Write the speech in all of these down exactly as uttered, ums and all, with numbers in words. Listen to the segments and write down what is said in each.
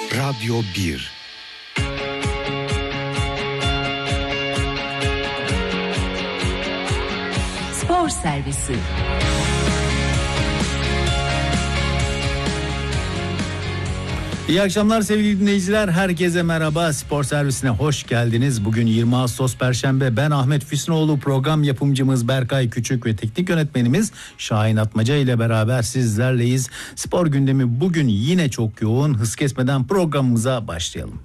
Radyo bir. Spor Servisi. İyi akşamlar sevgili dinleyiciler. Herkese merhaba. Spor Servisine hoş geldiniz. Bugün yirmi Ağustos Perşembe. Ben Ahmet Füsunoğlu, program yapımcımız Berkay Küçük ve teknik yönetmenimiz Şahin Atmaca ile beraber sizlerleyiz. Spor gündemi bugün yine çok yoğun. Hız kesmeden programımıza başlayalım.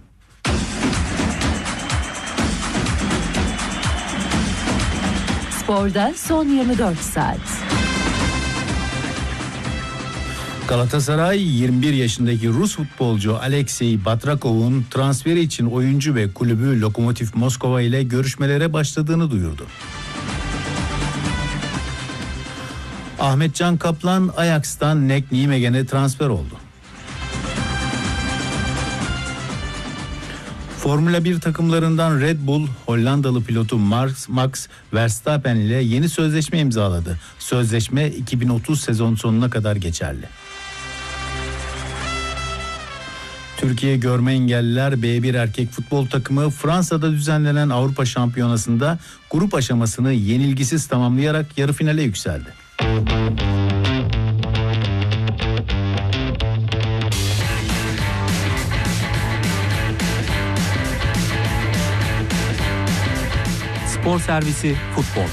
Sporda son yirmi dört saat. Galatasaray yirmi bir yaşındaki Rus futbolcu Alexey Batrakov'un transferi için oyuncu ve kulübü Lokomotiv Moskova ile görüşmelere başladığını duyurdu. Ahmetcan Kaplan Ajax'tan N E C Nijmegen'e transfer oldu. Formula bir takımlarından Red Bull, Hollandalı pilotu Max, Max Verstappen ile yeni sözleşme imzaladı. Sözleşme iki bin otuz sezon sonuna kadar geçerli. Türkiye Görme Engelliler B bir erkek futbol takımı Fransa'da düzenlenen Avrupa Şampiyonası'nda grup aşamasını yenilgisiz tamamlayarak yarı finale yükseldi. Spor Servisi Futbol.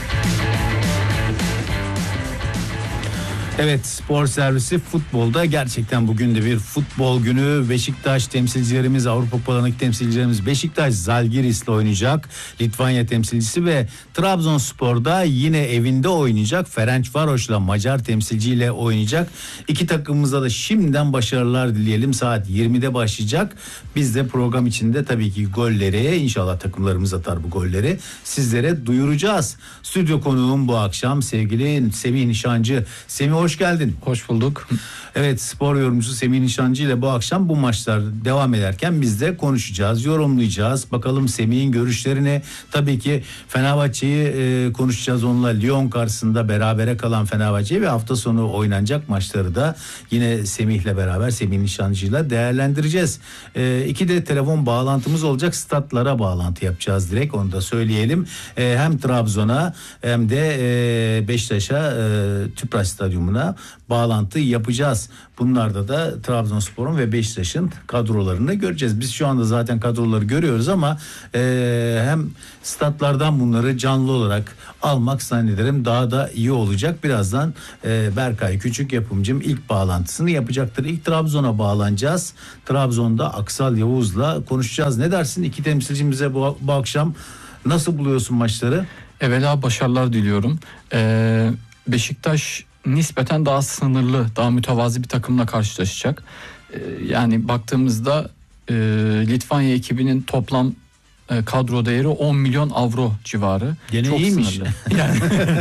Evet, Spor Servisi futbolda gerçekten bugün de bir futbol günü. Beşiktaş temsilcilerimiz, Avrupa Kupalarındaki temsilcilerimiz Beşiktaş Zalgiris'le oynayacak. Litvanya temsilcisi ve Trabzonspor'da yine evinde oynayacak. Ferencvaros'la Macar temsilciyle oynayacak. İki takımımıza da şimdiden başarılar dileyelim. Saat yirmide başlayacak. Biz de program içinde tabii ki golleri, inşallah takımlarımız atar bu golleri, sizlere duyuracağız. Stüdyo konuğum bu akşam sevgili Semih Nişancı. Semih, hoş geldin. Hoş bulduk. Evet, spor yorumcusu Semih Nişancı ile bu akşam bu maçlar devam ederken biz de konuşacağız, yorumlayacağız. Bakalım Semih'in görüşlerini, tabii ki Fenerbahçe'yi e, konuşacağız onunla. Lyon karşısında berabere kalan Fenerbahçe'yi ve hafta sonu oynanacak maçları da yine Semih'le beraber, Semih Nişancı'yla değerlendireceğiz. E, iki de telefon bağlantımız olacak. Statlara bağlantı yapacağız direkt, onu da söyleyelim. E, hem Trabzon'a hem de e, Beşiktaş'a, e, Tüpraş Stadyumu'na bağlantı yapacağız. Bunlarda da Trabzonspor'un ve Beşiktaş'ın kadrolarını göreceğiz. Biz şu anda zaten kadroları görüyoruz ama e, hem statlardan bunları canlı olarak almak zannederim daha da iyi olacak. Birazdan e, Berkay Küçük yapımcım ilk bağlantısını yapacaktır. İlk Trabzon'a bağlanacağız. Trabzon'da Aksal Yavuz'la konuşacağız. Ne dersin iki temsilcimize bu, bu akşam? Nasıl buluyorsun maçları? Evvela başarılar diliyorum. Ee, Beşiktaş nispeten daha sınırlı, daha mütevazi bir takımla karşılaşacak. Ee, yani baktığımızda e, Litvanya ekibinin toplam e, kadro değeri on milyon avro civarı. Gene çok iyiymiş. sınırlı. Yani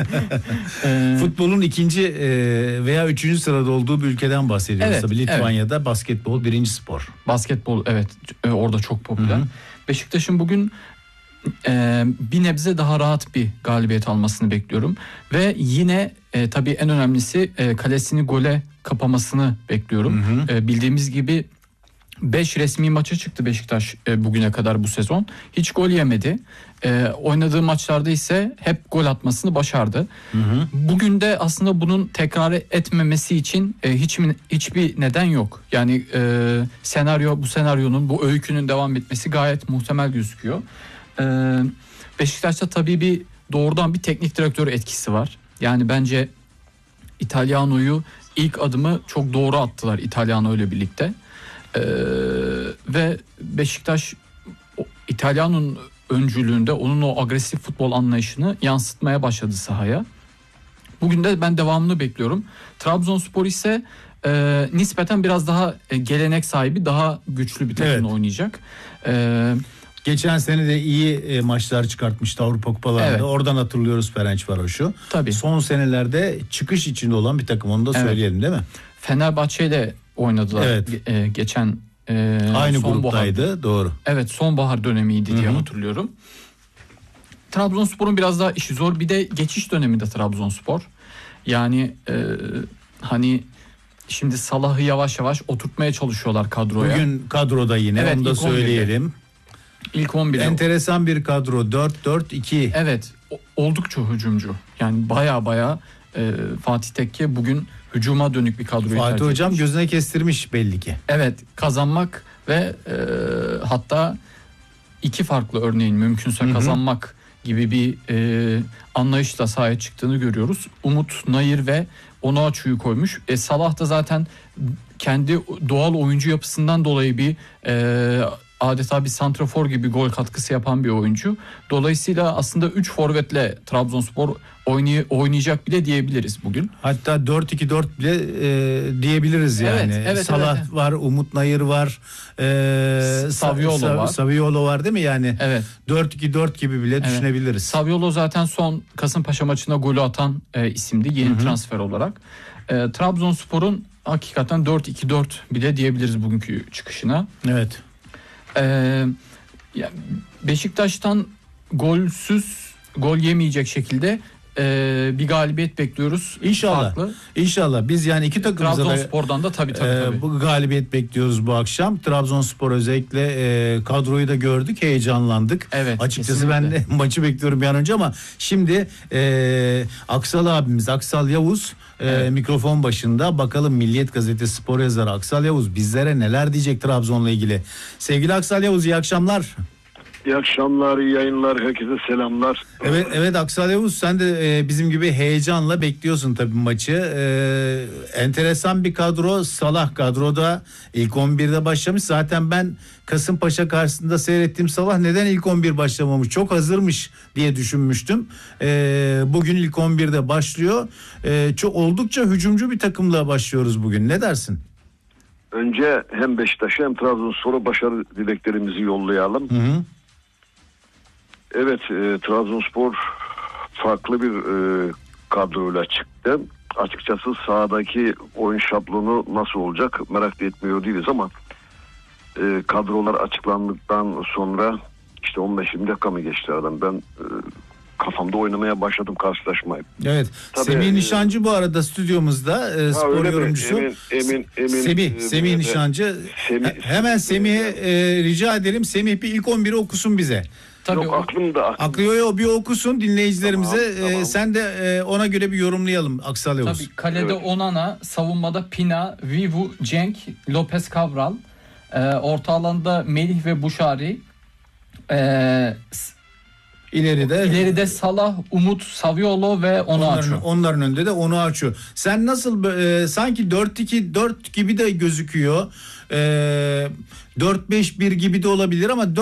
e, futbolun ikinci e, veya üçüncü sırada olduğu bir ülkeden bahsediyoruz. Evet, Tabii Litvanya'da evet. basketbol birinci spor. Basketbol evet e, orada çok popüler. Hı hı. Beşiktaş'ın bugün Ee, bir nebze daha rahat bir galibiyet almasını bekliyorum ve yine e, tabii en önemlisi e, kalesini gole kapamasını bekliyorum. Hı hı. E, bildiğimiz gibi beş resmi maça çıktı Beşiktaş e, bugüne kadar bu sezon. Hiç gol yemedi. E, oynadığı maçlarda ise hep gol atmasını başardı. Hı hı. Bugün de aslında bunun tekrar etmemesi için e, hiç hiçbir neden yok. Yani e, senaryo bu senaryonun bu öykünün devam etmesi gayet muhtemel gözüküyor. Beşiktaş'ta tabii bir doğrudan bir teknik direktör etkisi var. Yani bence İtalyano'yu ilk adımı çok doğru attılar İtalyano ile birlikte. Ee, ve Beşiktaş İtalyano'nun öncülüğünde onun o agresif futbol anlayışını yansıtmaya başladı sahaya. Bugün de ben devamını bekliyorum. Trabzonspor ise e, nispeten biraz daha e, gelenek sahibi, daha güçlü bir takımla evet. oynayacak. Evet. Geçen sene de iyi e, maçlar çıkartmıştı Avrupa Kupalarında. Evet. Oradan hatırlıyoruz Ferencvaros'u. Tabii. Son senelerde çıkış içinde olan bir takım, onu da evet. söyleyelim değil mi? Fenerbahçe ile oynadılar evet. e, geçen e, aynı gruptaydı, doğru. Evet, sonbahar dönemiydi diye Hı-hı. hatırlıyorum. Trabzonspor'un biraz daha işi zor. Bir de geçiş döneminde Trabzonspor. Yani e, hani şimdi Salah'ı yavaş yavaş oturtmaya çalışıyorlar kadroya. Bugün kadroda yine, Evet, onu da ilk on birde. söyleyelim. İlk on bire. Enteresan bir kadro, dört dört iki. Evet, o- oldukça hücumcu. Yani baya baya e, Fatih Tekke bugün hücuma dönük bir kadroyu Fatih tercih Hocam etmiş. gözüne kestirmiş belli ki. Evet, kazanmak ve e, hatta iki farklı örneğin mümkünse Hı hı. kazanmak gibi bir e, anlayışla sahaya çıktığını görüyoruz. Umut, Nayır ve Onuachu'yu koymuş. E, Salah da zaten kendi doğal oyuncu yapısından dolayı bir e, adeta bir santrafor gibi gol katkısı yapan bir oyuncu. Dolayısıyla aslında üç forvetle Trabzonspor oynay- oynayacak bile diyebiliriz bugün. Hatta dört iki dört bile e, diyebiliriz yani. Evet, evet, Salah evet. var, Umut Nayır var, e, Saviolo Sa- var. Saviolo var değil mi yani? Evet. dört iki dört gibi bile düşünebiliriz. Saviolo zaten son Kasımpaşa maçına golü atan e, isimdi yeni Hı hı. transfer olarak. E, Trabzonspor'un hakikaten dört iki dört bile diyebiliriz bugünkü çıkışına. Evet. E, ya Beşiktaş'tan golsüz, gol yemeyecek şekilde e, bir galibiyet bekliyoruz. İnşallah. Farklı. İnşallah biz yani iki takımıza da Trabzonspor'dan da tabii tabii. e, tabii. bu galibiyet bekliyoruz bu akşam. Trabzonspor özellikle e, kadroyu da gördük, heyecanlandık. Evet, Açıkçası ben de maçı bekliyorum bir an önce ama şimdi e, Aksal abimiz Aksal Yavuz e, Evet. mikrofon başında, bakalım Milliyet Gazetesi spor yazarı Aksal Yavuz bizlere neler diyecek Trabzon'la ilgili. Sevgili Aksal Yavuz, iyi akşamlar. İyi akşamlar, iyi yayınlar, herkese selamlar. Evet, evet Aksal Yavuz, sen de e, bizim gibi heyecanla bekliyorsun tabii maçı. E, enteresan bir kadro, Salah kadroda ilk on birde başlamış. Zaten ben Kasımpaşa karşısında seyrettiğim Salah neden ilk on bir başlamamış, çok hazırmış diye düşünmüştüm. E, bugün ilk on birde başlıyor. E, çok oldukça hücumcu bir takımla başlıyoruz bugün. Ne dersin? Önce hem Beşiktaş'a hem Trabzonspor'a başarı dileklerimizi yollayalım. Hı hı. Evet, e, Trabzonspor farklı bir e, kadroyla çıktı. Açıkçası sahadaki oyun şablonu nasıl olacak merak da etmiyor değiliz ama e, kadrolar açıklandıktan sonra işte on beş yirmi dakika mı geçti aradan, ben e, kafamda oynamaya başladım karşılaşmayı. Evet. Tabii, Semih e, Nişancı bu arada stüdyomuzda e, Ha, spor öyle mi? yorumcusu. Emin, emin, emin, Semih, e, Semih e, Nişancı. Semih- He- hemen Semih'e e, rica edelim. Semih bir ilk on biri okusun bize. Tabii Yok o- aklımda. aklımda. Aklıyo bir okusun dinleyicilerimize. Tamam, E, tamam. sen de e, ona göre bir yorumlayalım Aksal Yavuz. Tabii kalede Evet. Onana, savunmada Pina, Vivu, Cenk, Lopez Cabral, e, orta alanda Melih ve Buşari, e, s- İleride ileride Salah, Umut, Saviolo ve Onuachu. onların, onların önünde de onu açıyor. Sen nasıl e, sanki dört iki dört gibi de gözüküyor. E, dört beş bir gibi de olabilir ama